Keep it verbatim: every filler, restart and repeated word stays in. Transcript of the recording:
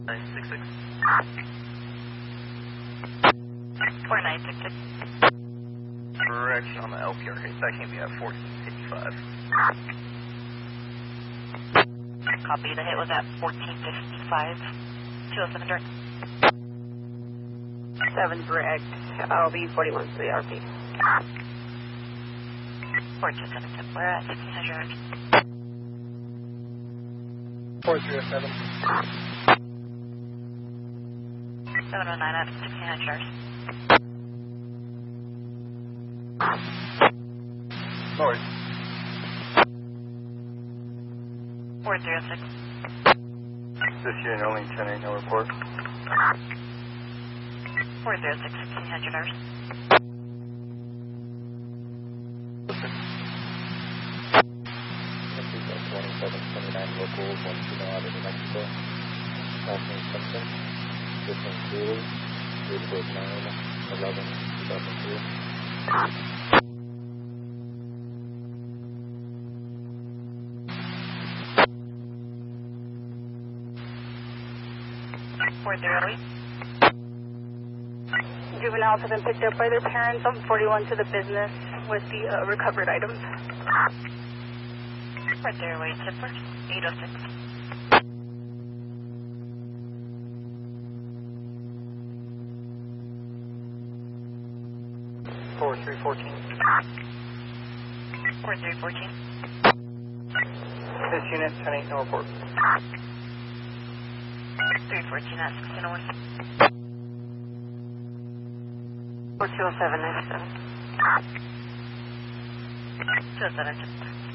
nine six six. four nine six six. Correction on the L P R case. That can be at fourteen fifty-five. Copy. The hit was at fourteen fifty-five. two oh seven direct. seven direct. I'll be forty-one to the R P. four two seven tip. We're at sixteen hundred yards. four three oh seven. seven oh nine at sixteen hundred yards. North. four three oh six. This unit only ten eight, no report. four zero six, sixteen hundred yards. twenty-seven twenty-nine local, one two out of New Mexico. Last name Simpson. This name Cooley. Date of birth nine eleven two thousand two. four zero eight. Juveniles have been picked up by their parents on forty-one to the business with the uh, recovered items. four zero eight, Tipper, eight oh six. four three fourteen. four three fourteen. This unit ten eight, no report. three fourteen at sixteen oh one. four two oh seven, ninety-seven. two oh seven, Tipper.